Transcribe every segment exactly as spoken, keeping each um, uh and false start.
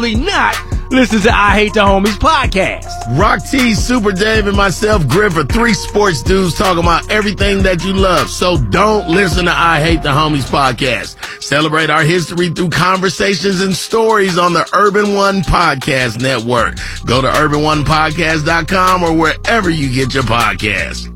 Absolutely not. Listen to I Hate the Homies podcast. Rock T, Super Dave, and myself, Griff, are three sports dudes talking about everything that you love. So don't listen to I Hate the Homies podcast. Celebrate our history through conversations and stories on the Urban One Podcast Network. Go to urban one podcast dot com or wherever you get your podcasts.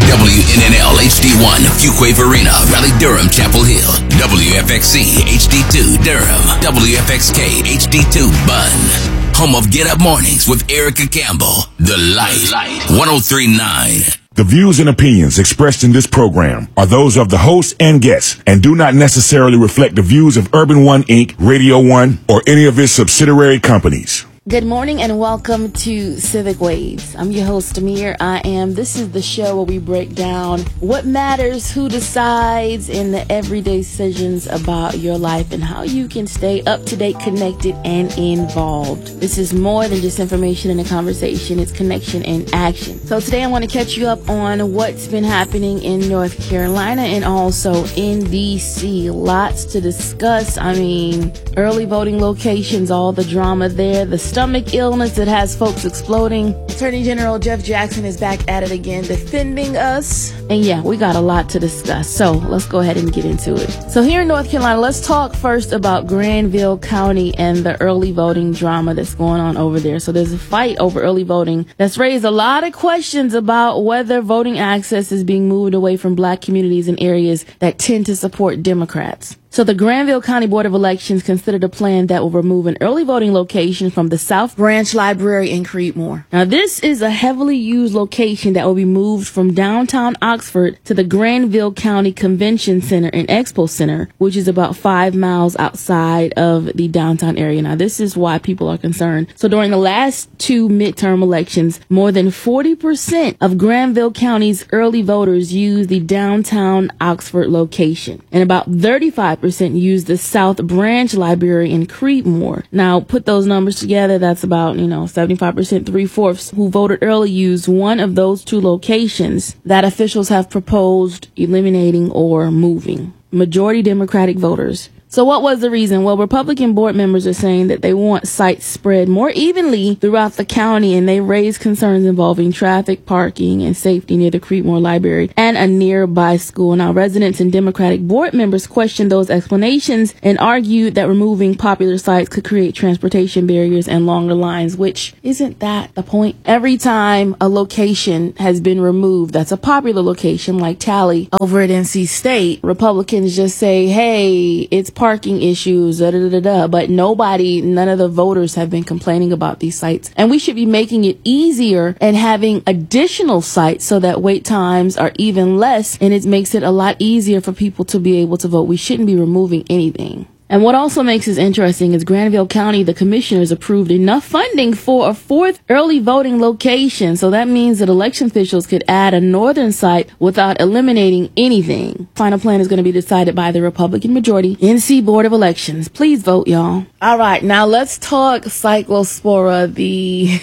W N N L H D one, Fuquay Arena, Raleigh, Durham, Chapel Hill. W F X C H D two, Durham. W F X K H D two, Bunn. Home of Get Up Mornings with Erica Campbell. The Light, one oh three point nine. The views and opinions expressed in this program are those of the host and guests and do not necessarily reflect the views of Urban One Incorporated, Radio One, or any of its subsidiary companies. Good morning and welcome to Civic Waves. I'm your host, Amir. I am. This is the show where we break down what matters, who decides, and the everyday decisions about your life and how you can stay up to date, connected, and involved. This is more than just information and a conversation. It's connection and action. So today I want to catch you up on what's been happening in North Carolina and also in D C. Lots to discuss. I mean, early voting locations, all the drama there, the stomach illness that has folks exploding. Attorney General Jeff Jackson is back at it again, defending us. And yeah, we got a lot to discuss. So let's go ahead and get into it. So here in North Carolina, let's talk first about Granville County and the early voting drama that's going on over there. So there's a fight over early voting that's raised a lot of questions about whether voting access is being moved away from black communities in areas that tend to support Democrats. So the Granville County Board of Elections considered a plan that will remove an early voting location from the South Branch Library in Creedmoor. Now, this is a heavily used location that will be moved from downtown Oxford to the Granville County Convention Center and Expo Center, which is about five miles outside of the downtown area. Now, this is why people are concerned. So during the last two midterm elections, more than forty percent of Granville County's early voters used the downtown Oxford location, and about thirty-five percent use the South Branch Library in Creedmoor. Now, put those numbers together, that's about, you know, seventy-five percent, three-fourths who voted early used one of those two locations that officials have proposed eliminating or moving. Majority Democratic voters. So what was the reason? Well, Republican board members are saying that they want sites spread more evenly throughout the county, and they raised concerns involving traffic, parking, and safety near the Creedmoor Library and a nearby school. Now, residents and Democratic board members questioned those explanations and argued that removing popular sites could create transportation barriers and longer lines, which isn't that the point? Every time a location has been removed that's a popular location like Tally over at N C State, Republicans just say, hey, it's parking issues, da, da, da, da, but nobody, none of the voters have been complaining about these sites. And we should be making it easier and having additional sites so that wait times are even less, and it makes it a lot easier for people to be able to vote. We shouldn't be removing anything. And what also makes this interesting is Granville County, the commissioners approved enough funding for a fourth early voting location. So that means that election officials could add a northern site without eliminating anything. Final plan is going to be decided by the Republican majority N C Board of Elections. Please vote, y'all. All right, now let's talk Cyclospora, the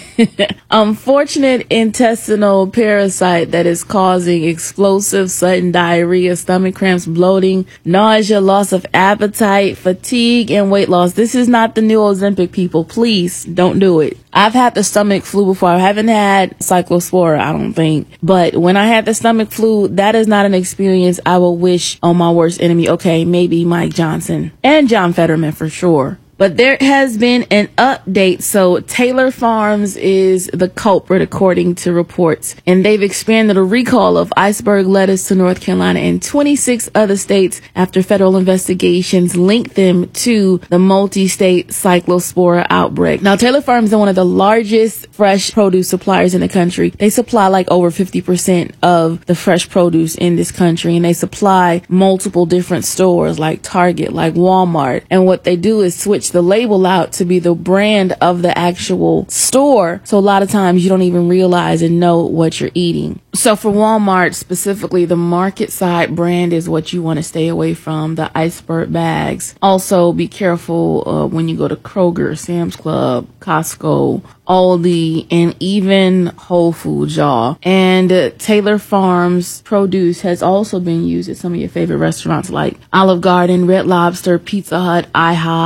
unfortunate intestinal parasite that is causing explosive sudden diarrhea, stomach cramps, bloating, nausea, loss of appetite, fatigue, and weight loss. This is not the new Ozempic, people. Please don't do it. I've had the stomach flu before. I haven't had Cyclospora, I don't think. But when I had the stomach flu, that is not an experience I will wish on my worst enemy. Okay, maybe Mike Johnson and John Fetterman for sure. But there has been an update. So Taylor Farms is the culprit, according to reports. And they've expanded a recall of iceberg lettuce to North Carolina and twenty-six other states after federal investigations linked them to the multi-state Cyclospora outbreak. Now, Taylor Farms is one of the largest fresh produce suppliers in the country. They supply like over fifty percent of the fresh produce in this country. And they supply multiple different stores like Target, like Walmart. And what they do is switch the label out to be the brand of the actual store. So a lot of times you don't even realize and know what you're eating. So for Walmart specifically, the market side brand is what you want to stay away from, the iceberg bags. Also be careful uh, when you go to Kroger, Sam's Club, Costco, Aldi, and even Whole Foods, y'all. And uh, Taylor Farms produce has also been used at some of your favorite restaurants like Olive Garden, Red Lobster, Pizza Hut, IHOP, even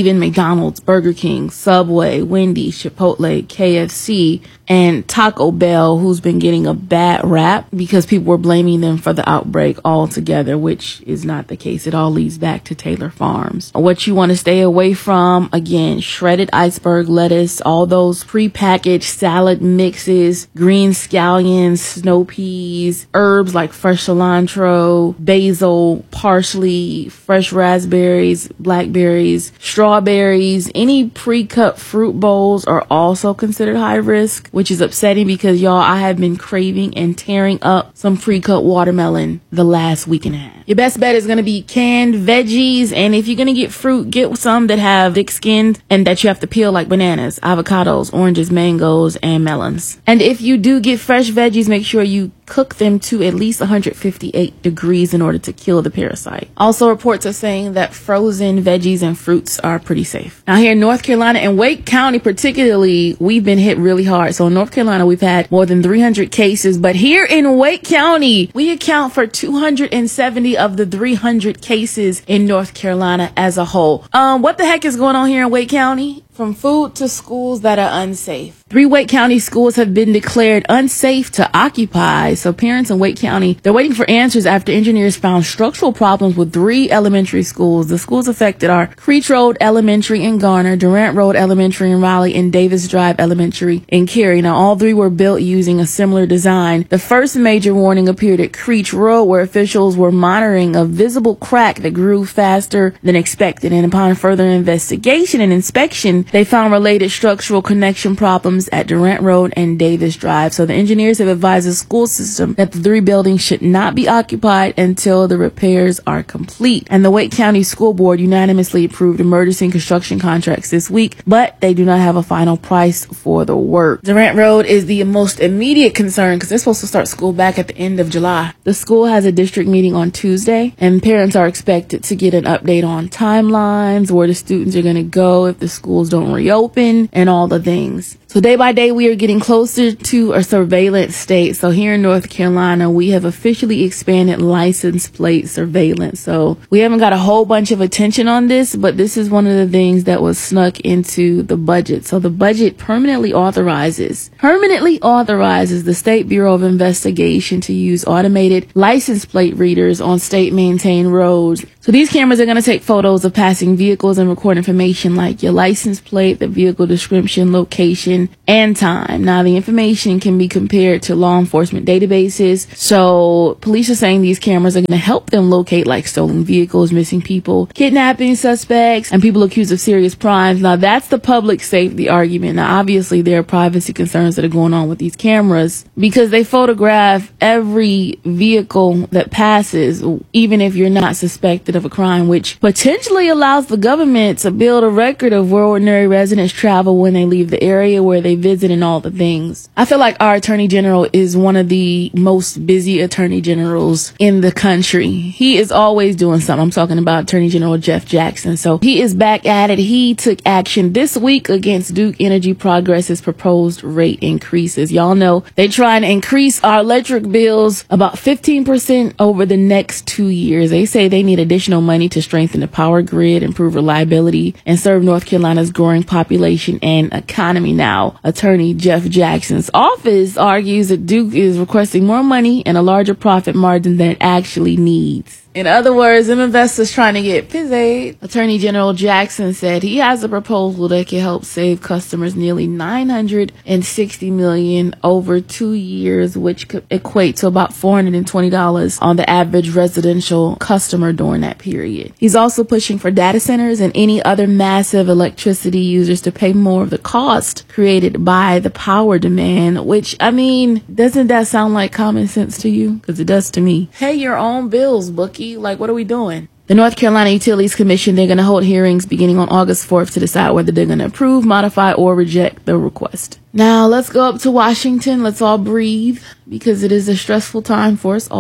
even McDonald's, Burger King, Subway, Wendy's, Chipotle, K F C, and Taco Bell, who's been getting a bad rap because people were blaming them for the outbreak altogether, which is not the case. It all leads back to Taylor Farms. What you want to stay away from, again, shredded iceberg lettuce, all those prepackaged salad mixes, green scallions, snow peas, herbs like fresh cilantro, basil, parsley, fresh raspberries, blackberries, strawberries. Any pre-cut fruit bowls are also considered high risk, which is upsetting because, y'all, I have been craving and tearing up some pre-cut watermelon the last week and a half. Your best bet is going to be canned veggies, and if you're going to get fruit, get some that have thick skins and that you have to peel, like bananas, avocados, oranges, mangoes, and melons. And if you do get fresh veggies, make sure you cook them to at least one hundred fifty-eight degrees in order to kill the parasite. Also, reports are saying that frozen veggies and fruits are pretty safe. Now, here in North Carolina and Wake County particularly, we've been hit really hard. So in North Carolina, we've had more than three hundred cases, but here in Wake County, we account for two hundred seventy of the three hundred cases in North Carolina as a whole. Um, what the heck is going on here in Wake County? From food to schools that are unsafe. Three Wake County schools have been declared unsafe to occupy. So parents in Wake County, they're waiting for answers after engineers found structural problems with three elementary schools. The schools affected are Creech Road Elementary in Garner, Durant Road Elementary in Raleigh, and Davis Drive Elementary in Cary. Now, all three were built using a similar design. The first major warning appeared at Creech Road, where officials were monitoring a visible crack that grew faster than expected. And upon further investigation and inspection, they found related structural connection problems at Durant Road and Davis Drive. So the engineers have advised the school system that the three buildings should not be occupied until the repairs are complete. And the Wake County School Board unanimously approved emergency construction contracts this week, but they do not have a final price for the work. Durant Road is the most immediate concern because they're supposed to start school back at the end of July. The school has a district meeting on Tuesday, and parents are expected to get an update on timelines, where the students are going to go if the schools don't reopen, and all the things. So day by day, we are getting closer to a surveillance state. So here in North Carolina, we have officially expanded license plate surveillance. So we haven't got a whole bunch of attention on this, but this is one of the things that was snuck into the budget. So the budget permanently authorizes, permanently authorizes the State Bureau of Investigation to use automated license plate readers on state maintained roads. So these cameras are going to take photos of passing vehicles and record information like your license plate, the vehicle description, location, and time. Now, the information can be compared to law enforcement databases. So police are saying these cameras are going to help them locate like stolen vehicles, missing people, kidnapping suspects, and people accused of serious crimes. Now, that's the public safety argument. Now, obviously, there are privacy concerns that are going on with these cameras because they photograph every vehicle that passes, even if you're not suspected of a crime, which potentially allows the government to build a record of where ordinary residents travel when they leave the area, where they visit, and all the things. I feel like our attorney general is one of the most busy attorney generals in the country. He is always doing something. I'm talking about Attorney General Jeff Jackson. So he is back at it. He took action this week against Duke Energy Progress's proposed rate increases. Y'all know they try and increase our electric bills about fifteen percent over the next two years. They say they need additional money to strengthen the power grid, improve reliability, and serve North Carolina's growing population and economy. Now, Attorney Jeff Jackson's office argues that Duke is requesting more money and a larger profit margin than it actually needs. In other words, them investors trying to get pizzaed. Attorney General Jackson said he has a proposal that can help save customers nearly nine hundred sixty million dollars over two years, which could equate to about four hundred twenty dollars on the average residential customer during that period. He's also pushing for data centers and any other massive electricity users to pay more of the cost created by the power demand, which, I mean, doesn't that sound like common sense to you? Because it does to me. Pay your own bills, bookie. Like, what are we doing? The North Carolina Utilities Commission, they're going to hold hearings beginning on August fourth to decide whether they're going to approve, modify, or reject the request. Now, let's go up to Washington. Let's all breathe because it is a stressful time for us all.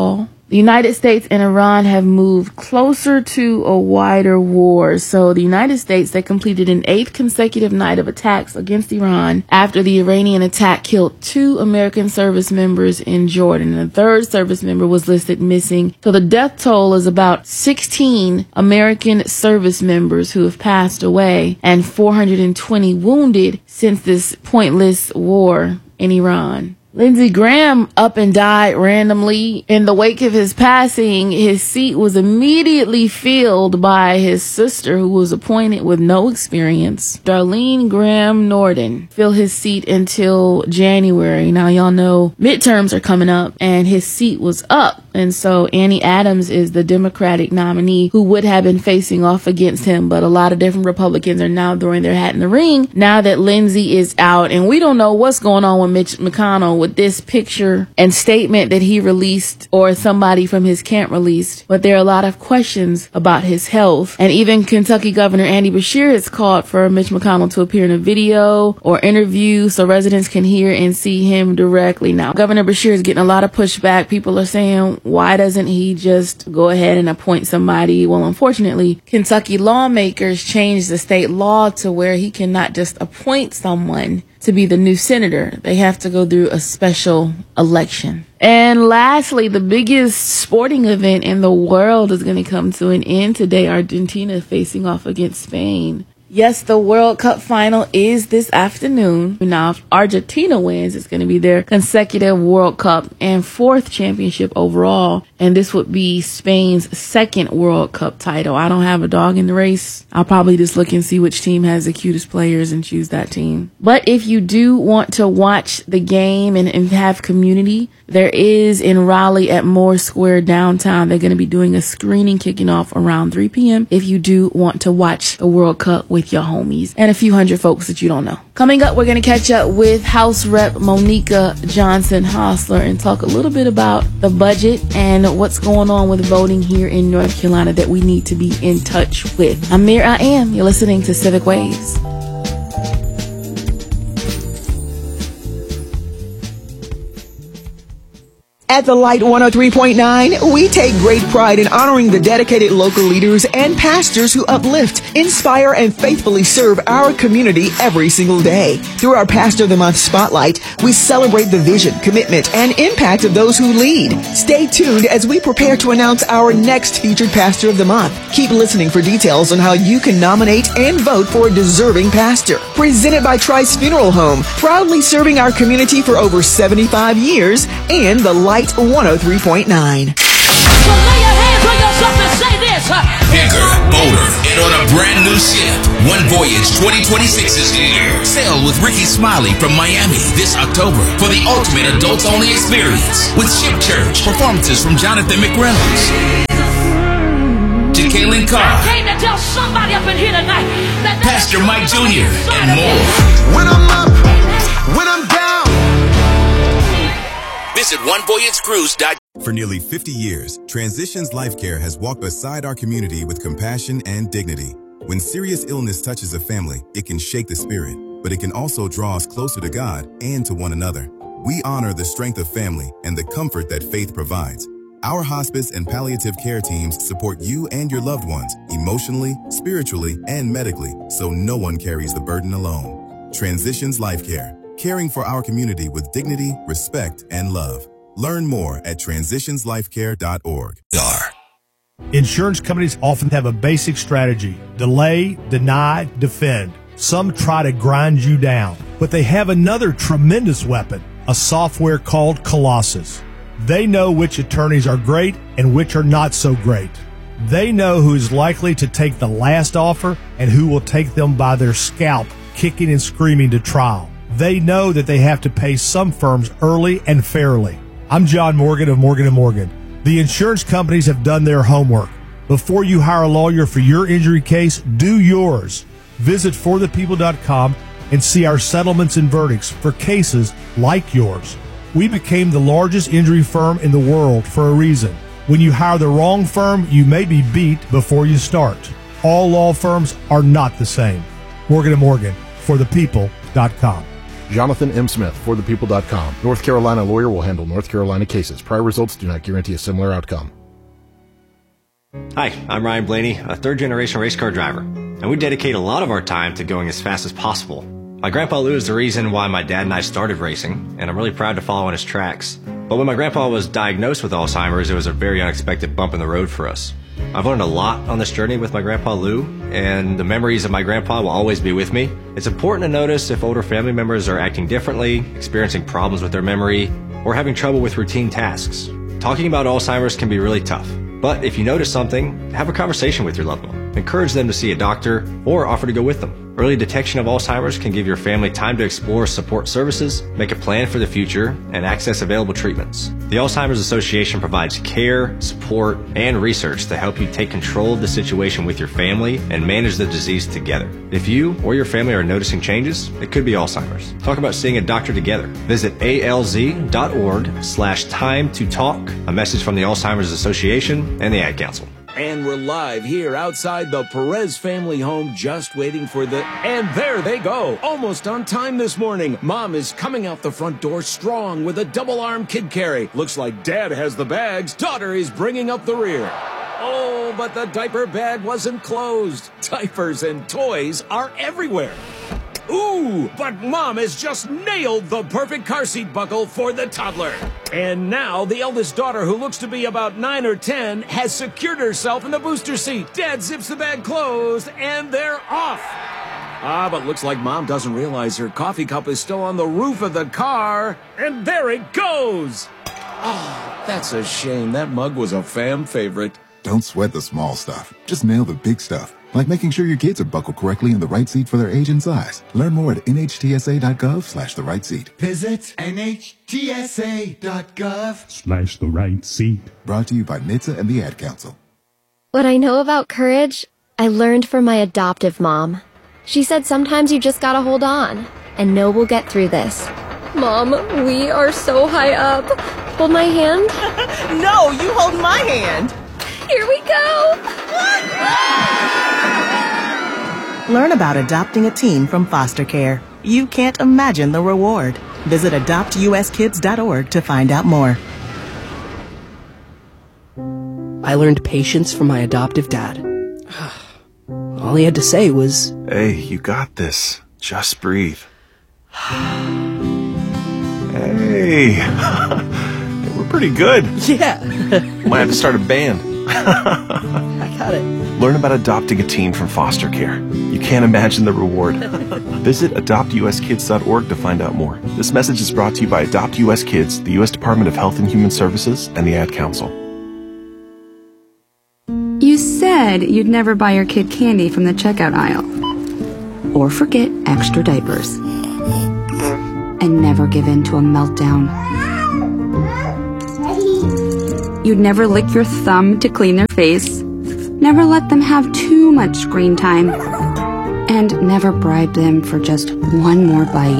The United States and Iran have moved closer to a wider war. So the United States, they completed an eighth consecutive night of attacks against Iran after the Iranian attack killed two American service members in Jordan. And a third service member was listed missing. So the death toll is about sixteen American service members who have passed away and four hundred twenty wounded since this pointless war in Iran. Lindsey Graham up and died randomly. In the wake of his passing, his seat was immediately filled by his sister, who was appointed with no experience. Darlene Graham Norden filled his seat until January. Now, y'all know midterms are coming up, and his seat was up. And so Annie Adams is the Democratic nominee who would have been facing off against him. But a lot of different Republicans are now throwing their hat in the ring now that Lindsey is out. And we don't know what's going on with Mitch McConnell with this picture and statement that he released or somebody from his camp released. But there are a lot of questions about his health. And even Kentucky Governor Andy Beshear has called for Mitch McConnell to appear in a video or interview so residents can hear and see him directly. Now, Governor Beshear is getting a lot of pushback. People are saying, why doesn't he just go ahead and appoint somebody? Well, unfortunately, Kentucky lawmakers changed the state law to where he cannot just appoint someone to be the new senator. They have to go through a special election. And lastly, the biggest sporting event in the world is going to come to an end today. Argentina facing off against Spain. Yes, the World Cup final is this afternoon. Now, if Argentina wins, it's going to be their consecutive World Cup and fourth championship overall. And this would be Spain's second World Cup title. I don't have a dog in the race. I'll probably just look and see which team has the cutest players and choose that team. But if you do want to watch the game and, and have community, there is in Raleigh at Moore Square downtown. They're going to be doing a screening kicking off around three p.m. if you do want to watch the World Cup with your homies and a few hundred folks that you don't know. Coming up, we're going to catch up with House Rep Monica Johnson Hostler and talk a little bit about the budget and what's going on with voting here in North Carolina that we need to be in touch with. I'm Mir I Am. You're listening to Civic Waves. At the Light one oh three point nine, we take great pride in honoring the dedicated local leaders and pastors who uplift, inspire, and faithfully serve our community every single day. Through our Pastor of the Month Spotlight, we celebrate the vision, commitment, and impact of those who lead. Stay tuned as we prepare to announce our next featured Pastor of the Month. Keep listening for details on how you can nominate and vote for a deserving pastor. Presented by Trice Funeral Home, proudly serving our community for over seventy-five years, and the Light one oh three point nine. So lay your hands on yourself and say this. Huh? Bigger, bolder, and on a brand new ship. One Voyage twenty twenty-six is here. Sail with Ricky Smiley from Miami this October for the ultimate adults-only experience with Ship Church. Performances from Jonathan McReynolds to Kaylin Carr. I came to tell somebody up in here tonight that Pastor Mike Junior and more. When I'm up, when I'm down. Visit one voyage cruise dot com. For nearly fifty years, Transitions Life Care has walked beside our community with compassion and dignity. When serious illness touches a family, it can shake the spirit, but it can also draw us closer to God and to one another. We honor the strength of family and the comfort that faith provides. Our hospice and palliative care teams support you and your loved ones emotionally, spiritually, and medically, so no one carries the burden alone. Transitions Life Care, caring for our community with dignity, respect, and love. Learn more at transitions life care dot org. Insurance companies often have a basic strategy: delay, deny, defend. Some try to grind you down, but they have another tremendous weapon, a software called Colossus. They know which attorneys are great and which are not so great. They know who is likely to take the last offer and who will take them by their scalp, kicking and screaming to trial. They know that they have to pay some firms early and fairly. I'm John Morgan of Morgan and Morgan. The insurance companies have done their homework. Before you hire a lawyer for your injury case, do yours. Visit for the people dot com and see our settlements and verdicts for cases like yours. We became the largest injury firm in the world for a reason. When you hire the wrong firm, you may be beat before you start. All law firms are not the same. Morgan and Morgan, for the people dot com. Jonathan M. Smith, for the people dot com. North Carolina lawyer will handle North Carolina cases. Prior results do not guarantee a similar outcome. Hi, I'm Ryan Blaney, a third-generation race car driver, and we dedicate a lot of our time to going as fast as possible. My grandpa Lou is the reason why my dad and I started racing, and I'm really proud to follow in his tracks. But when my grandpa was diagnosed with Alzheimer's, it was a very unexpected bump in the road for us. I've learned a lot on this journey with my grandpa Lou, and the memories of my grandpa will always be with me. It's important to notice if older family members are acting differently, experiencing problems with their memory, or having trouble with routine tasks. Talking about Alzheimer's can be really tough, but if you notice something, have a conversation with your loved one. Encourage them to see a doctor or offer to go with them. Early detection of Alzheimer's can give your family time to explore support services, make a plan for the future, and access available treatments. The Alzheimer's Association provides care, support, and research to help you take control of the situation with your family and manage the disease together. If you or your family are noticing changes, it could be Alzheimer's. Talk about seeing a doctor together. Visit alz.org slash time to talk. A message from the Alzheimer's Association and the Ad Council. And we're live here outside the Perez family home, just waiting for the... And there they go, almost on time this morning. Mom is coming out the front door strong with a double-arm kid carry. Looks like Dad has the bags. Daughter is bringing up the rear. Oh, but the diaper bag wasn't closed. Diapers and toys are everywhere. Ooh, but Mom has just nailed the perfect car seat buckle for the toddler. And now the eldest daughter, who looks to be about nine or ten, has secured herself in the booster seat. Dad zips the bag closed, and they're off. Ah, but looks like Mom doesn't realize her coffee cup is still on the roof of the car. And there it goes. Oh, that's a shame. That mug was a fam favorite. Don't sweat the small stuff. Just nail the big stuff. Like making sure your kids are buckled correctly in the right seat for their age and size. Learn more at nhtsa.gov slash the right seat. Visit nhtsa.gov slash the right seat. Brought to you by N H T S A and the Ad Council. What I know about courage, I learned from my adoptive mom. She said sometimes you just gotta hold on and know we'll get through this. Mom, we are so high up. Hold my hand. No, you hold my hand. Here we go. Learn about adopting a teen from foster care. You can't imagine the reward. Visit adopt u s kids dot org to find out more. I learned patience from my adoptive dad. All he had to say was, "Hey, you got this. Just breathe." Hey, we're pretty good. Yeah. Might have to start a band. I got it. Learn about adopting a teen from foster care. You can't imagine the reward. Visit adopt u s kids dot org to find out more. This message is brought to you by Adopt U S Kids, the U S Department of Health and Human Services, and the Ad Council. You said you'd never buy your kid candy from the checkout aisle. Or forget extra diapers. And never give in to a meltdown. You'd never lick your thumb to clean their face. Never let them have too much screen time. And never bribe them for just one more bite.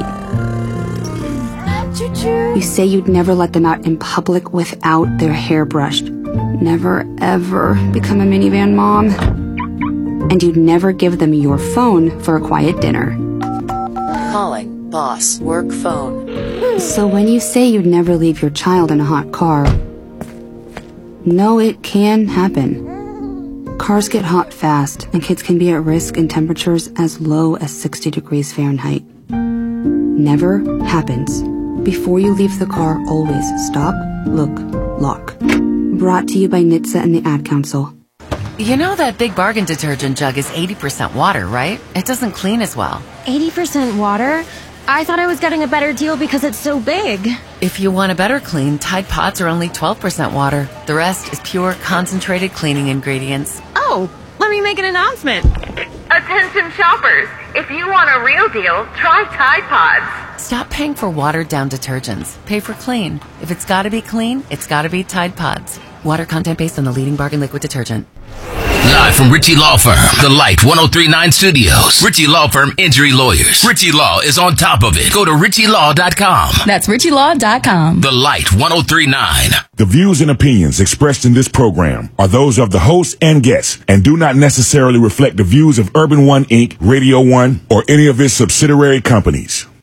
You say you'd never let them out in public without their hair brushed. Never, ever become a minivan mom. And you'd never give them your phone for a quiet dinner. Calling boss work phone. So when you say you'd never leave your child in a hot car, no, it can happen. Cars get hot fast, and kids can be at risk in temperatures as low as sixty degrees Fahrenheit. Never happens. Before you leave the car, always stop, look, lock. Brought to you by N H T S A and the Ad Council. You know that Big Bargain detergent jug is eighty percent water, right? It doesn't clean as well. eighty percent water? I thought I was getting a better deal because it's so big. If you want a better clean, Tide Pods are only twelve percent water. The rest is pure, concentrated cleaning ingredients. Oh, let me make an announcement. Attention shoppers, if you want a real deal, try Tide Pods. Stop paying for watered-down detergents. Pay for clean. If it's gotta be clean, it's gotta be Tide Pods. Water content based on the leading bargain liquid detergent. Live from Ritchie Law Firm, the Light one oh three point nine Studios. Ritchie Law Firm Injury Lawyers. Ritchie Law is on top of it. Go to ritchie law dot com. That's ritchie law dot com. The Light one oh three point nine. The views and opinions expressed in this program are those of the host and guests and do not necessarily reflect the views of Urban One Incorporated, Radio One, or any of its subsidiary companies.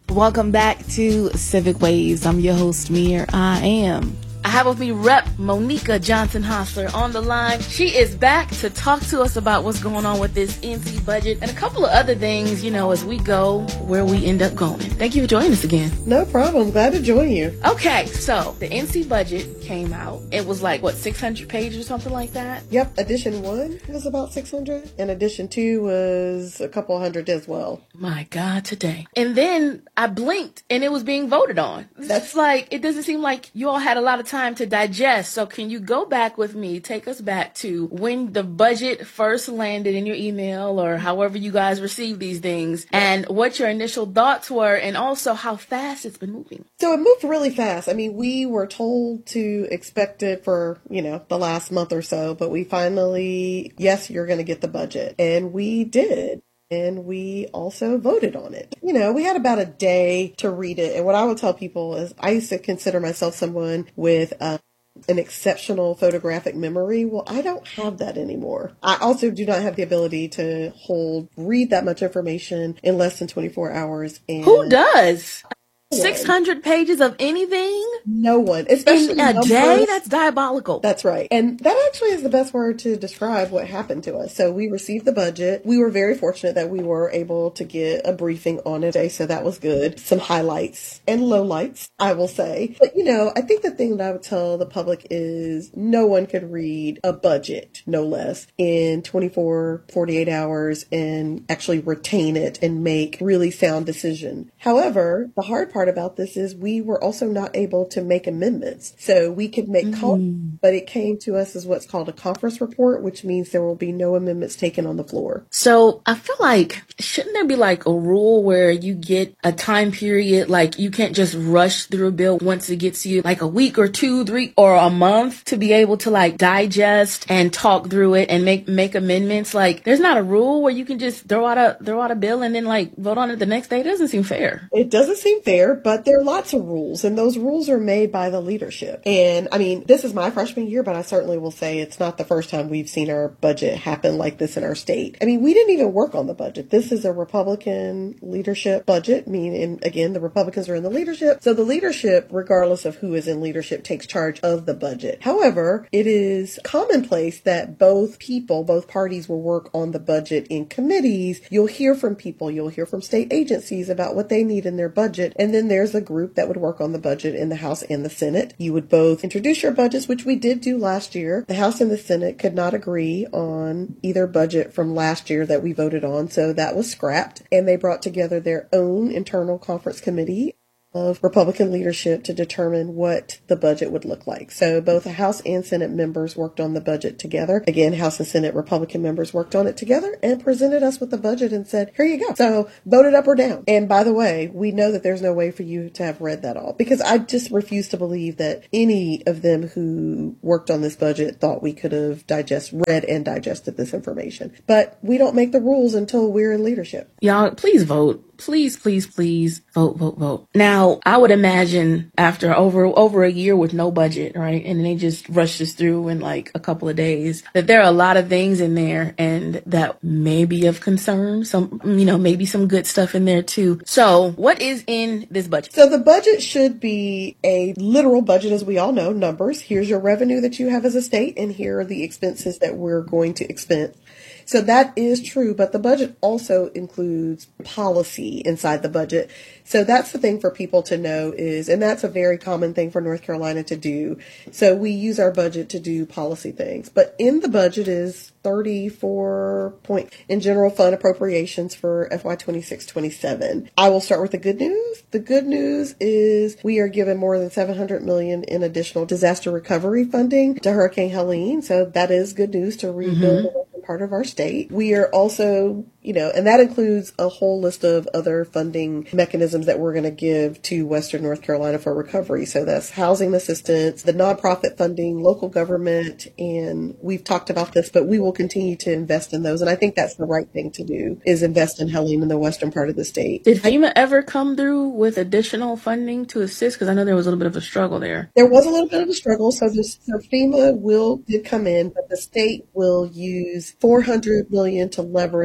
Welcome back to Civic Waves. I'm your host, Mir. I am. I have with me Rep Monica Johnson-Hostler on the line. She is back to talk to us about what's going on with this N C budget and a couple of other things, you know, as we go where we end up going. Thank you for joining us again. No problem. Glad to join you. Okay, so the N C budget came out. It was like, what, six hundred pages or something like that? Yep. Edition one was about six hundred, and edition two was a couple hundred as well. My God, today. And then I blinked and it was being voted on. That's like, it doesn't seem like you all had a lot of time to digest. So can you go back with me, take us back to when the budget first landed in your email or however you guys receive these things, and what your initial thoughts were, and also how fast it's been moving? So it moved really fast. I mean, we were told to expect it for, you know, the last month or so, but we finally, yes, you're going to get the budget. And we did. And we also voted on it. You know, we had about a day to read it. And what I would tell people is I used to consider myself someone with uh, an exceptional photographic memory. Well, I don't have that anymore. I also do not have the ability to hold, read that much information in less than twenty-four hours. And who does? six hundred pages of anything? No one. Especially in a numbers. day? That's diabolical. That's right. And that actually is the best word to describe what happened to us. So we received the budget. We were very fortunate that we were able to get a briefing on it today, so that was good. Some highlights and lowlights, I will say. But, you know, I think the thing that I would tell the public is no one could read a budget, no less, in twenty-four, forty-eight hours and actually retain it and make really sound decision. However, the hard part about this is we were also not able to make amendments. So we could make mm-hmm. comments, but it came to us as what's called a conference report, which means there will be no amendments taken on the floor. So I feel like, shouldn't there be like a rule where you get a time period, like you can't just rush through a bill once it gets you like a week or two, three, or a month to be able to like digest and talk through it and make, make amendments? Like there's not a rule where you can just throw out a, throw out a bill and then like vote on it the next day. It doesn't seem fair. It doesn't seem fair. But there are lots of rules, and those rules are made by the leadership. And I mean, this is my freshman year, but I certainly will say it's not the first time we've seen our budget happen like this in our state. I mean, we didn't even work on the budget. This is a Republican leadership budget. I mean, and again, the Republicans are in the leadership. So the leadership, regardless of who is in leadership, takes charge of the budget. However, it is commonplace that both people, both parties will work on the budget in committees. You'll hear from people, you'll hear from state agencies about what they need in their budget. And then there's a group that would work on the budget in the House and the Senate. You would both introduce your budgets, which we did do last year. The House and the Senate could not agree on either budget from last year that we voted on, so that was scrapped. And they brought together their own internal conference committee of Republican leadership to determine what the budget would look like. So both the House and Senate members worked on the budget together. Again, House and Senate Republican members worked on it together and presented us with the budget and said, here you go. So vote it up or down. And by the way, we know that there's no way for you to have read that all, because I just refuse to believe that any of them who worked on this budget thought we could have digest, read and digested this information. But we don't make the rules until we're in leadership. Y'all, please vote. Please, please, please vote, vote, vote. Now, I would imagine after over over a year with no budget, right, and they just rush this through in like a couple of days, that there are a lot of things in there and that may be of concern. Some, you know, maybe some good stuff in there too. So what is in this budget? So the budget should be a literal budget, as we all know, numbers. Here's your revenue that you have as a state, and here are the expenses that we're going to expend. So that is true, but the budget also includes policy inside the budget. So that's the thing for people to know is, and that's a very common thing for North Carolina to do. So we use our budget to do policy things, but in the budget is thirty-four point in general fund appropriations for F Y twenty-six twenty-seven. I will start with the good news. The good news is we are given more than seven hundred million dollars in additional disaster recovery funding to Hurricane Helene. So that is good news to rebuild mm-hmm. the part of our state. We are also, you know, and that includes a whole list of other funding mechanisms that we're going to give to Western North Carolina for recovery. So that's housing assistance, the nonprofit funding, local government, and we've talked about this, but we will continue to invest in those. And I think that's the right thing to do, is invest in Helene in the western part of the state. Did FEMA ever come through with additional funding to assist? Because I know there was a little bit of a struggle there. There was a little bit of a struggle. So, this, so FEMA will did come in, but the state will use four hundred million dollars to leverage billion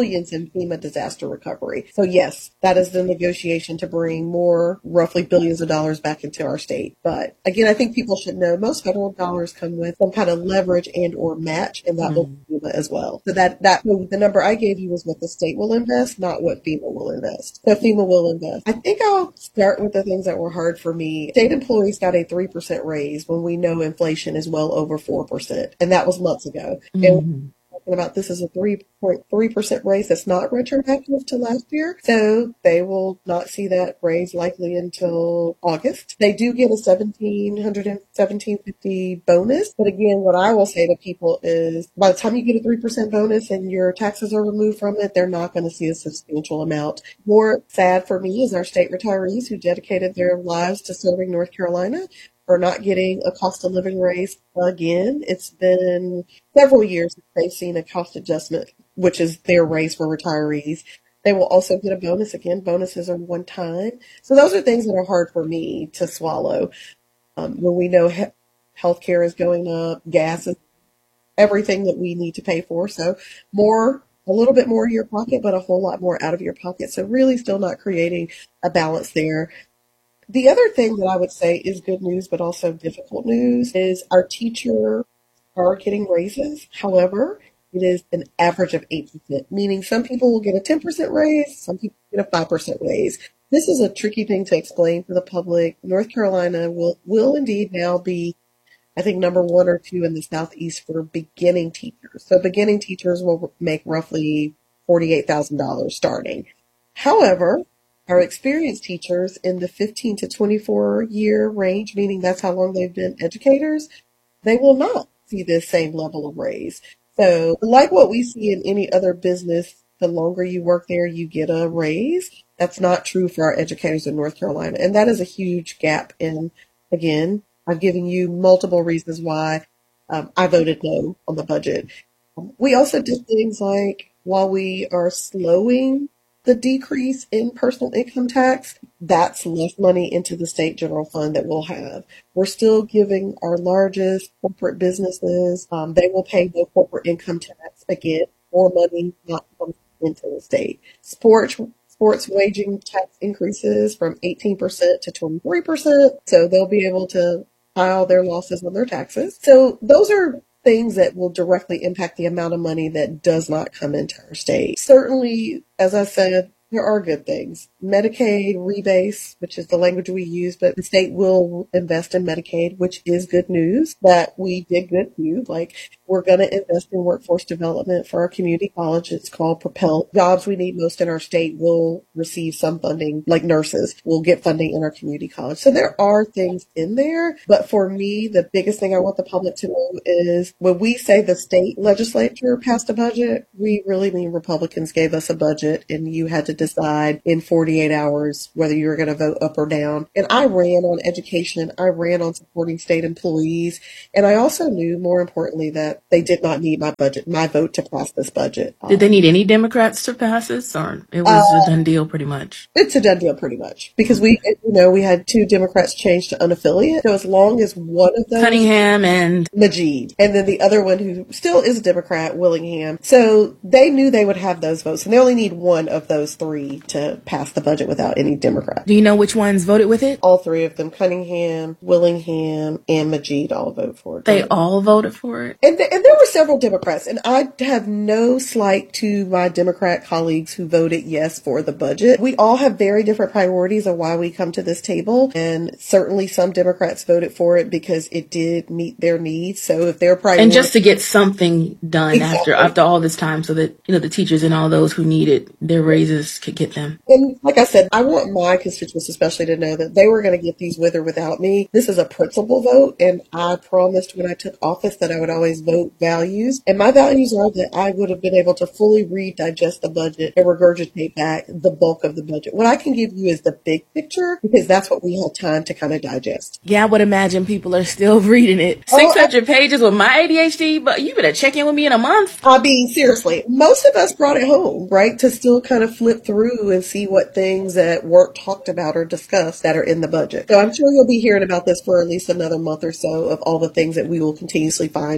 billions in FEMA disaster recovery. So yes, that is the negotiation to bring more roughly billions of dollars back into our state. But again, I think people should know most federal dollars come with some kind of leverage and or match, and that will be FEMA as well. So that, that the number I gave you was what the state will invest, not what FEMA will invest. So FEMA will invest. I think I'll start with the things that were hard for me. State employees got a three percent raise when we know inflation is well over four percent. And that was months ago. Mm-hmm. And about this is a three point three percent raise that's not retroactive to last year. So they will not see that raise likely until August. They do get a seventeen hundred and seventeen fifty bonus. But again, what I will say to people is by the time you get a three percent bonus and your taxes are removed from it, they're not going to see a substantial amount. More sad for me is our state retirees who dedicated their lives to serving North Carolina are not getting a cost of living raise again. It's been several years since they've seen a cost adjustment, which is their raise for retirees. They will also get a bonus again. Bonuses are one time. So those are things that are hard for me to swallow. Um, when we know he- healthcare is going up, gas is everything that we need to pay for. So more, a little bit more in your pocket, but a whole lot more out of your pocket. So really still not creating a balance there. The other thing that I would say is good news, but also difficult news, is our teachers are getting raises. However, it is an average of eight percent, meaning some people will get a ten percent raise, some people get a five percent raise. This is a tricky thing to explain to the public. North Carolina will, will indeed now be, I think, number one or two in the Southeast for beginning teachers. So beginning teachers will make roughly forty-eight thousand dollars starting. However, our experienced teachers in the fifteen to twenty-four year range, meaning that's how long they've been educators, they will not see this same level of raise. So like what we see in any other business, the longer you work there, you get a raise. That's not true for our educators in North Carolina. And that is a huge gap. And again, I've given you multiple reasons why um, I voted no on the budget. We also did things like, while we are slowing the decrease in personal income tax, that's less money into the state general fund that we'll have. We're still giving our largest corporate businesses, um, they will pay no corporate income tax. Again, more money not comes into the state. Sports, sports waging tax increases from eighteen percent to twenty-three percent. So they'll be able to file their losses on their taxes. So those are things that will directly impact the amount of money that does not come into our state. Certainly, as I said, there are good things. Medicaid rebase, which is the language we use, but the state will invest in Medicaid, which is good news that we did good too. Like, we're going to invest in workforce development for our community college. It's called Propel. Jobs we need most in our state will receive some funding, like nurses will get funding in our community college. So there are things in there. But for me, the biggest thing I want the public to know is when we say the state legislature passed a budget, we really mean Republicans gave us a budget and you had to decide in forty-eight hours whether you were going to vote up or down. And I ran on education. I ran on supporting state employees. And I also knew, more importantly, that they did not need my budget, my vote to pass this budget. Did they need any Democrats to pass this, or it was uh, a done deal pretty much? It's a done deal pretty much because we, you know, we had two Democrats change to unaffiliate. So as long as one of those, Cunningham and Majid, and then the other one who still is a Democrat, Willingham. So they knew they would have those votes, and they only need one of those three to pass the budget without any Democrats. Do you know which ones voted with it? All three of them, Cunningham, Willingham, and Majid, all vote for it. They all voted for it? And, th- and there were several Democrats, and I have no slight to my Democrat colleagues who voted yes for the budget. We all have very different priorities of why we come to this table, and certainly some Democrats voted for it because it did meet their needs. So if their priority, and just to get something done exactly. after after all this time, so that, you know, the teachers and all those who need it, their raises could get them. And like I said, I want my constituents especially to know that they were going to get these with or without me. This is a principle vote, and I promised when I took office that I would always vote values. And my values are that I would have been able to fully read, digest the budget, and regurgitate back the bulk of the budget. What I can give you is the big picture, because that's what we had time to kind of digest. Yeah, I would imagine people are still reading it. six hundred oh, I- pages with my A D H D, but you better check in with me in a month. I mean, seriously, most of us brought it home, right, to still kind of flip through and see what things that weren't talked about or discussed that are in the budget. So I'm sure you'll be hearing about this for at least another month or so of all the things that we will continuously find in the budget.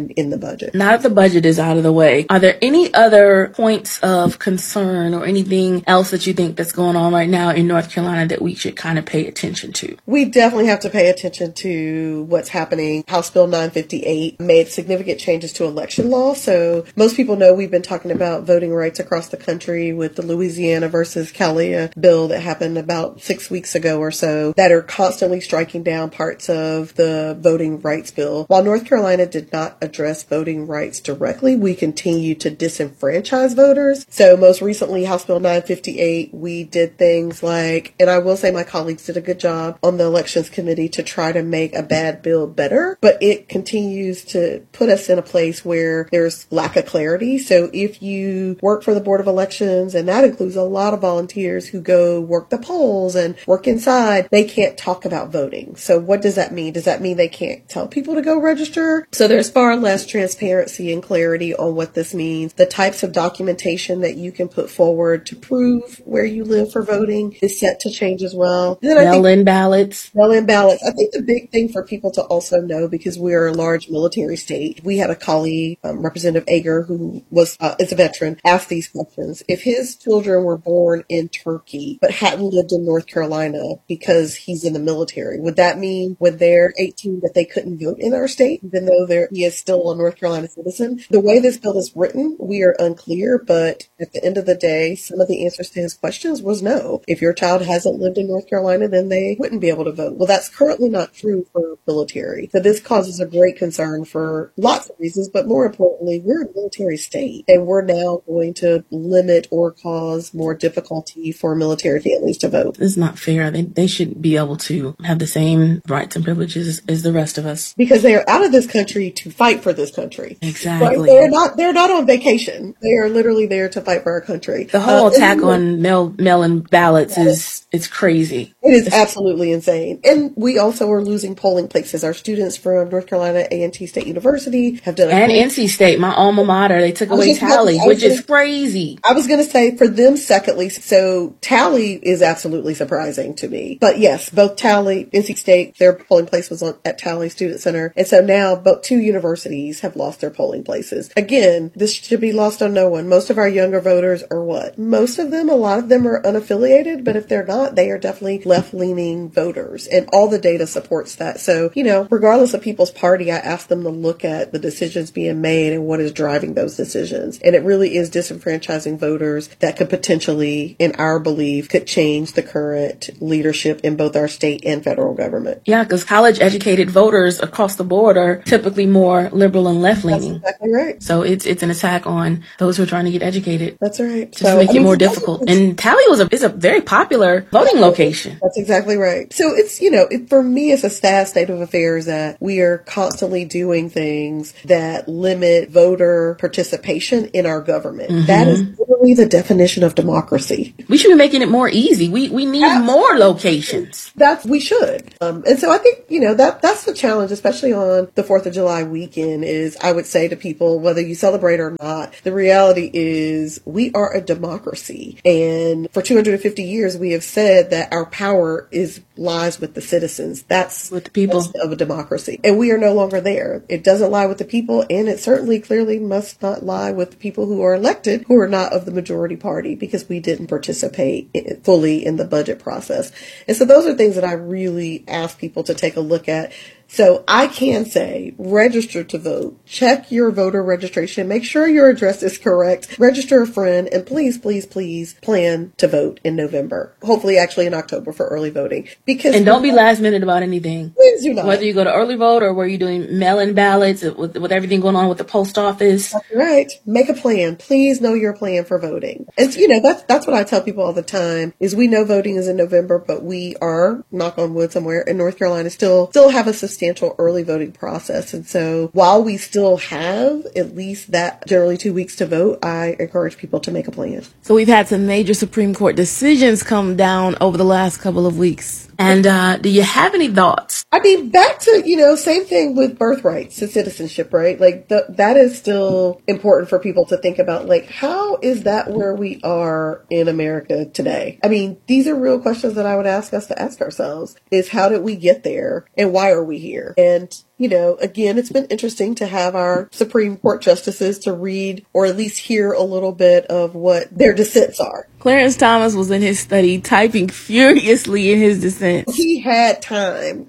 budget. Now that the budget is out of the way, are there any other points of concern or anything else that you think that's going on right now in North Carolina that we should kind of pay attention to? We definitely have to pay attention to what's happening. House Bill nine fifty-eight made significant changes to election law. So most people know we've been talking about voting rights across the country with the Louisiana versus Calia bill that happened about six weeks ago or so that are constantly striking down parts of the voting rights bill. While North Carolina did not address voting rights directly, we continue to disenfranchise voters. So most recently, House Bill nine fifty-eight, we did things like, and I will say my colleagues did a good job on the elections committee to try to make a bad bill better, but it continues to put us in a place where there's lack of clarity. So if you work for the Board of Elections, and that includes a lot of volunteers who go work the polls and work inside, they can't talk about voting. So what does that mean? Does that mean they can't tell people to go register? So there's far less transparency and clarity on what this means. The types of documentation that you can put forward to prove where you live for voting is set to change as well. Mail-in ballots. Mail-in ballots. I think the big thing for people to also know, because we are a large military state, we had a colleague, um, Representative Ager, who was uh, is a veteran, asked these questions. If his children were born in Turkey but hadn't lived in North Carolina because he's in the military, would that mean when they're eighteen that they couldn't vote in our state, even though they're, he is still a North Carolina citizen? The way this bill is written, we are unclear, but at the end of the day, some of the answers to his questions was no. If your child hasn't lived in North Carolina, then they wouldn't be able to vote. Well, that's currently not true for military. So this causes a great concern for lots of reasons, but more importantly, we're a military state, and we're now going to limit or cause more difficulty for military families to vote. It's not fair. They, they should be able to have the same rights and privileges as the rest of us. Because they are out of this country to fight for this country. Exactly. Right? They're not, they're not on vacation. They are literally there to fight for our country. The whole uh, attack on mail, mail-in ballots is, it's crazy. It is absolutely insane. And we also are losing polling places. Our students from North Carolina A and T State University have done a And N C State, my alma mater, they took away Tally, which is crazy. I was going to say for them, secondly, so Tally is absolutely surprising to me. But yes, both Tally, N C State, their polling place was on, at Tally Student Center. And so now both two universities have lost their polling places. Again, this should be lost on no one. Most of our younger voters are what? Most of them, a lot of them are unaffiliated, but if they're not, they are definitely left-leaning voters. And all the data supports that. So, you know, regardless of people's party, I ask them to look at the decisions being made and what is driving those decisions. And it really is disenfranchising voters that could potentially, in our belief, could change the current leadership in both our state and federal government. Yeah, because college-educated voters across the board are typically more liberal and left-leaning. That's exactly right. So it's it's an attack on those who are trying to get educated. That's right. Just So, to make I it mean, more difficult. And Tally was a is a very popular voting location. That's exactly right. So it's, you know, it, for me, it's a sad state of affairs that we are constantly doing things that limit voter participation in our government. Mm-hmm. That is literally the definition of democracy. We should be making it more easy. We we need Absolutely. more locations. That's we should. Um, and so I think, you know, that that's the challenge, especially on the fourth of July weekend, is I would say to people, whether you celebrate or not, the reality is we are a democracy. And for two hundred fifty years, we have said that our power is lies with the citizens. That's with the people of a democracy. And we are no longer there. It doesn't lie with the people, and it certainly clearly must not lie with the people who are elected, who are not of the majority party, because we didn't participate in, fully in the budget process. And so those are things that I really ask people to take a look at. So I can say, register to vote, check your voter registration, make sure your address is correct, register a friend, and please, please, please plan to vote in November. Hopefully actually in October for early voting. Because And don't be last minute about anything. Please do not. Whether you go to early vote or where you're doing mail-in ballots with, with everything going on with the post office. That's right. Make a plan. Please know your plan for voting. And you know, that's, that's what I tell people all the time, is we know voting is in November, but we are, knock on wood somewhere, in North Carolina still, still have a system substantial early voting process. And so while we still have at least that generally two weeks to vote, I encourage people to make a plan. So we've had some major Supreme Court decisions come down over the last couple of weeks. And uh, do you have any thoughts? I mean, back to, you know, same thing with birthrights and citizenship, right? Like, the, that is still important for people to think about. Like, how is that where we are in America today? I mean, these are real questions that I would ask us to ask ourselves, is how did we get there and why are we here? And you know, again, it's been interesting to have our Supreme Court justices to read or at least hear a little bit of what their dissents are. Clarence Thomas was in his study typing furiously in his dissent. He had time.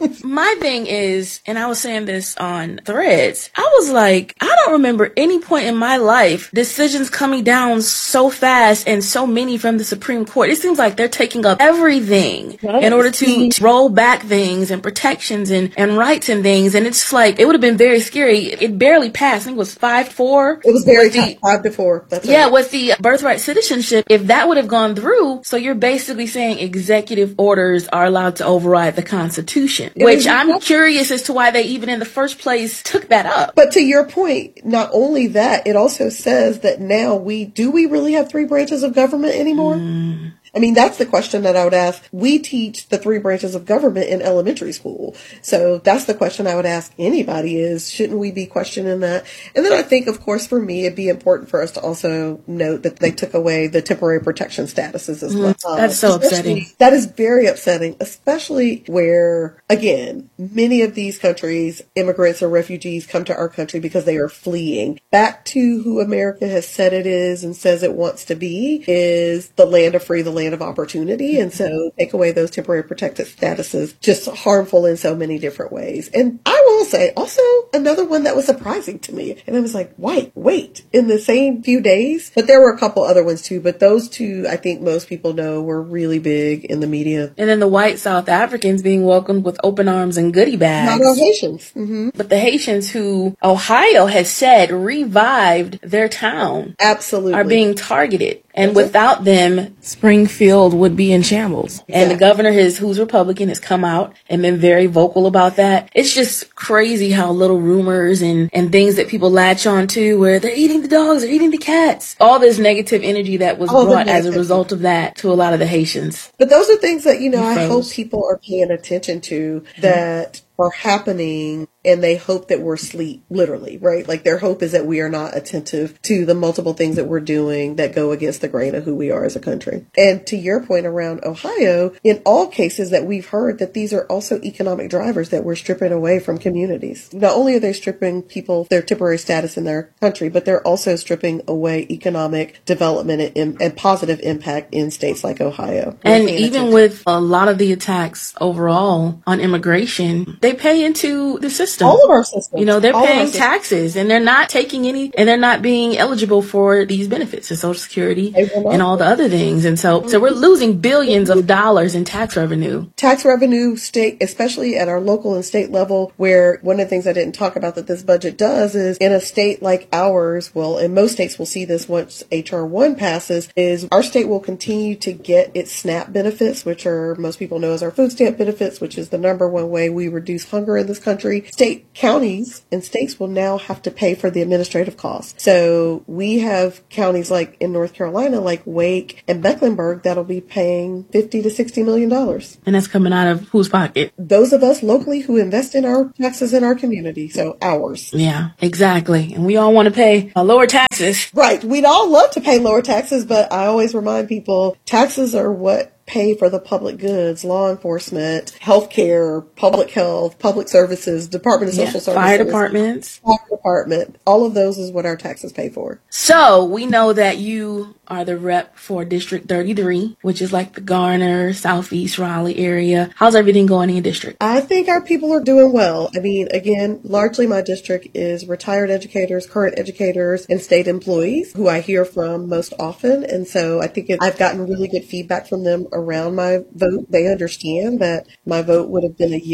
My thing is, and I was saying this on Threads, I was like, I don't remember any point in my life decisions coming down so fast and so many from the Supreme Court. It seems like they're taking up everything right. in order to roll back things and protections and, and rights and things. And it's like, it would have been very scary. It barely passed. I think it was five to four. It was very tight, five to four. That's yeah, right. With the birthright citizenship, if that would have gone through, so you're basically saying executive orders are allowed to override the Constitution, it which I'm exactly. curious as to why they even in the first place took that up. But to your point, not only that, it also says that now we, do we really have three branches of government anymore? Mm. I mean, that's the question that I would ask. We teach the three branches of government in elementary school. So that's the question I would ask anybody is, shouldn't we be questioning that? And then I think, of course, for me, it'd be important for us to also note that they took away the temporary protection statuses as well. Mm, that's so upsetting. That is very upsetting, especially where, again, many of these countries, immigrants or refugees come to our country because they are fleeing. Back to who America has said it is and says it wants to be is the land of free, the land of opportunity. And so take away those temporary protected statuses, just harmful in so many different ways. And I will say also another one that was surprising to me. And I was like, wait, wait, in the same few days. But there were a couple other ones too. But those two, I think most people know were really big in the media. And then the white South Africans being welcomed with open arms and goodie bags. Not all Haitians. Mm-hmm. But the Haitians who Ohio has said revived their town. Absolutely. Are being targeted. And without them, Springfield would be in shambles. Exactly. And the governor, his, who's Republican, has come out and been very vocal about that. It's just crazy how little rumors and, and things that people latch on to where they're eating the dogs, they're eating the cats. All this negative energy that was All brought as a result of that to a lot of the Haitians. But those are things that, you know, I hope people are paying attention to that are happening, and they hope that we're asleep, literally, right? Like their hope is that we are not attentive to the multiple things that we're doing that go against the grain of who we are as a country. And to your point around Ohio, in all cases that we've heard that these are also economic drivers that we're stripping away from communities. Not only are they stripping people their temporary status in their country, but they're also stripping away economic development and, and positive impact in states like Ohio. And even with a lot of the attacks overall on immigration, they pay into the system. All of our systems. You know, they're all paying taxes and they're not taking any, and they're not being eligible for these benefits, the Social Security and all the other things. And so, so we're losing billions of dollars in tax revenue. Tax revenue state, especially at our local and state level, where one of the things I didn't talk about that this budget does is in a state like ours, well, and most states will see this once H R one passes, is our state will continue to get its SNAP benefits, which are, most people know as our food stamp benefits, which is the number one way we reduce hunger in this country. State counties and states will now have to pay for the administrative costs. So we have counties like in North Carolina, like Wake and Mecklenburg, that'll be paying fifty to sixty million dollars. And that's coming out of whose pocket? Those of us locally who invest in our taxes in our community. So ours. Yeah, exactly. And we all want to pay uh, lower taxes. Right. We'd all love to pay lower taxes, but I always remind people taxes are what pay for the public goods, law enforcement, healthcare, public health, public services, Department of Social yeah, Services, fire departments, fire department. All of those is what our taxes pay for. So we know that you are the rep for District thirty-three, which is like the Garner, Southeast Raleigh area. How's everything going in your district? I think our people are doing well. I mean, again, largely my district is retired educators, current educators, and state employees who I hear from most often. And so I think it, I've gotten really good feedback from them around my vote. They understand that my vote would have been a yes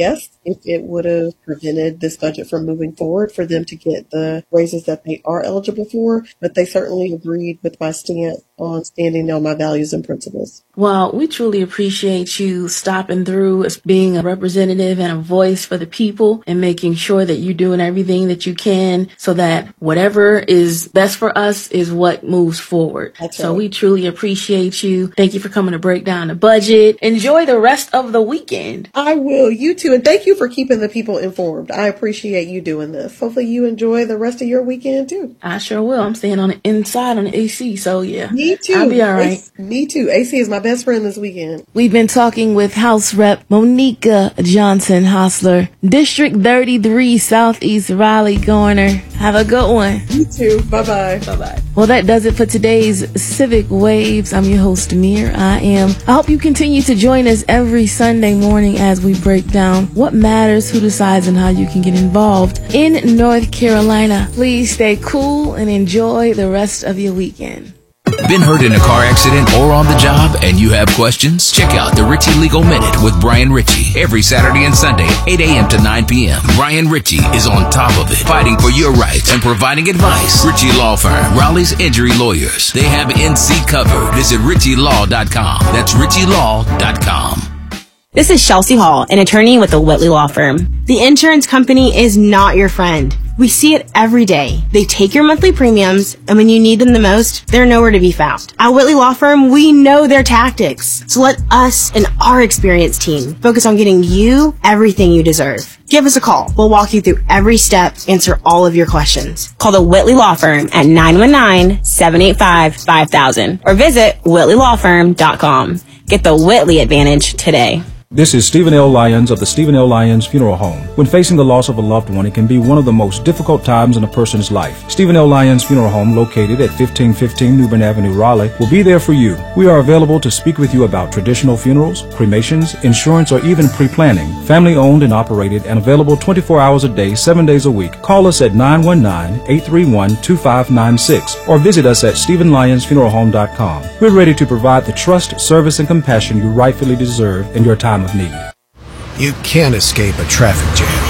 if it would have prevented this budget from moving forward for them to get the raises that they are eligible for, but they certainly agreed with my stance on standing on my values and principles. Well, we truly appreciate you stopping through as being a representative and a voice for the people and making sure that you're doing everything that you can so that whatever is best for us is what moves forward. That's so right. we truly appreciate you. Thank you for coming to break down the budget. Enjoy the rest of the weekend. I will. You too. And thank you for keeping the people informed. I appreciate you doing this. Hopefully you enjoy the rest of your weekend too. I sure will. I'm staying on the inside on the A C, so yeah. Me too. I'll be all right. A- me too. A C is my best friend this weekend. We've been talking with House Rep Monica Johnson Hostler, District thirty-three, Southeast Raleigh Governor. Have a good one. You too. Bye-bye. Bye-bye. Well, that does it for today's Civic Waves. I'm your host, Amir. I am. I hope you continue to join us every Sunday morning as we break down what matters, who decides, and how you can get involved in North Carolina. Please stay cool and enjoy the rest of your weekend. Been hurt in a car accident or on the job and you have questions? Check out the Ritchie Legal Minute with Brian Ritchie every Saturday and Sunday, eight a.m. to nine p.m. Brian Ritchie is on top of it, fighting for your rights and providing advice. Ritchie Law Firm, Raleigh's injury lawyers. They have N C covered. Visit ritchie law dot com. That's ritchie law dot com. This is Chelsea Hall, an attorney with the Whitley Law Firm. The insurance company is not your friend. We see it every day. They take your monthly premiums, and when you need them the most, they're nowhere to be found. At Whitley Law Firm, we know their tactics. So let us and our experienced team focus on getting you everything you deserve. Give us a call. We'll walk you through every step, answer all of your questions. Call the Whitley Law Firm at nine one nine, seven eight five, five thousand or visit whitley law firm dot com. Get the Whitley advantage today. This is Stephen L. Lyons of the Stephen L. Lyons Funeral Home. When facing the loss of a loved one, it can be one of the most difficult times in a person's life. Stephen L. Lyons Funeral Home, located at fifteen fifteen New Bern Avenue, Raleigh, will be there for you. We are available to speak with you about traditional funerals, cremations, insurance, or even pre-planning. Family owned and operated and available twenty-four hours a day, seven days a week. Call us at nine one nine, eight three one, two five nine six or visit us at stephen lyons funeral home dot com. We're ready to provide the trust, service, and compassion you rightfully deserve in your time of need. You can't escape a traffic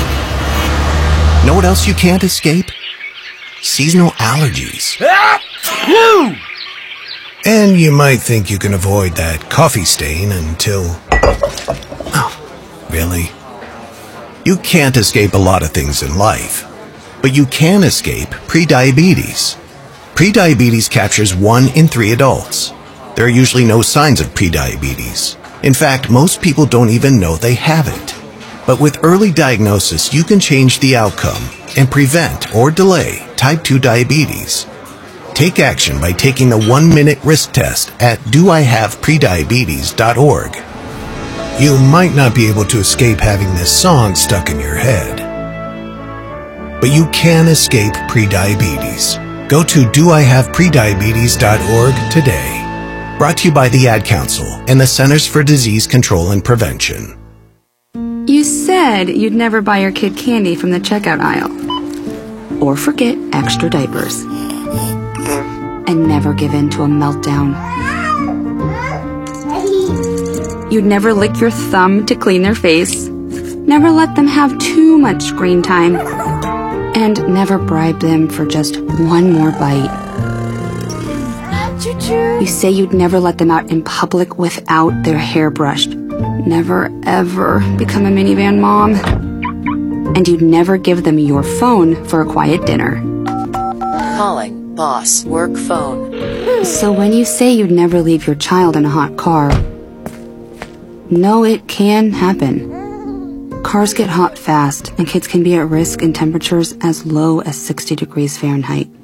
jam. Know what else you can't escape? Seasonal allergies. And you might think you can avoid that coffee stain until... Oh, really? You can't escape a lot of things in life, but you can escape prediabetes. Prediabetes captures one in three adults. There are usually no signs of prediabetes. In fact, most people don't even know they have it. But with early diagnosis, you can change the outcome and prevent or delay type two diabetes. Take action by taking the one-minute risk test at do I have prediabetes dot org. You might not be able to escape having this song stuck in your head, but you can escape prediabetes. Go to do I have prediabetes dot org today. Brought to you by the Ad Council and the Centers for Disease Control and Prevention. You said you'd never buy your kid candy from the checkout aisle. Or forget extra diapers. And never give in to a meltdown. You'd never lick your thumb to clean their face. Never let them have too much screen time. And never bribe them for just one more bite. You say you'd never let them out in public without their hair brushed. Never, ever become a minivan mom. And you'd never give them your phone for a quiet dinner. Calling boss work phone. So when you say you'd never leave your child in a hot car, no, it can happen. Cars get hot fast, and kids can be at risk in temperatures as low as sixty degrees Fahrenheit.